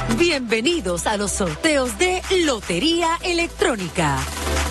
Bienvenidos a los sorteos de Lotería Electrónica.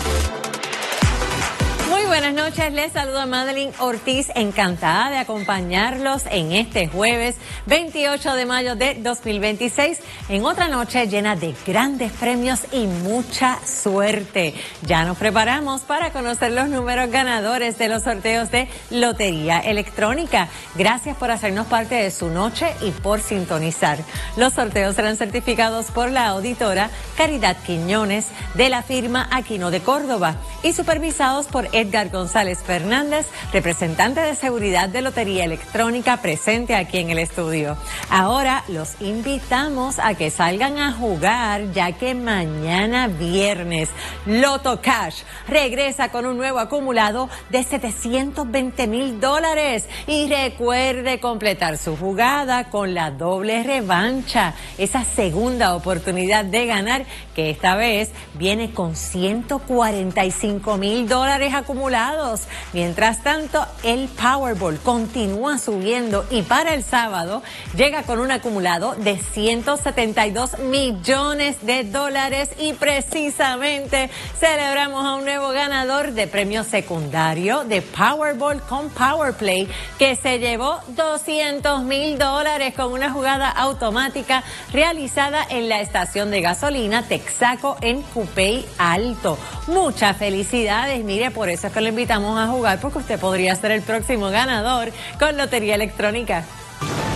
Muy buenas noches, les saluda Madeline Ortiz, encantada de acompañarlos en este jueves 28 de mayo de 2026, en otra noche llena de grandes premios y mucha suerte. Ya nos preparamos para conocer los números ganadores de los sorteos de Lotería Electrónica. Gracias por hacernos parte de su noche y por sintonizar. Los sorteos serán certificados por la auditora Caridad Quiñones de la firma Aquino de Córdoba y supervisados por Edgar González Fernández, representante de seguridad de Lotería Electrónica, presente aquí en el estudio. Ahora los invitamos a que salgan a jugar, ya que mañana viernes Loto Cash regresa con un nuevo acumulado de $720,000. Y recuerde completar su jugada con la doble revancha, esa segunda oportunidad de ganar, que esta vez viene con $145,000 acumulados. Mientras tanto, el Powerball continúa subiendo y para el sábado llega con un acumulado de $172 millones y precisamente celebramos a un nuevo ganador de premio secundario de Powerball con Powerplay, que se llevó $200,000 con una jugada automática realizada en la estación de gasolina Texaco en Cupey Alto. Muchas felicidades, mire, por eso es que lo invitamos a jugar, porque usted podría ser el próximo ganador con Lotería Electrónica.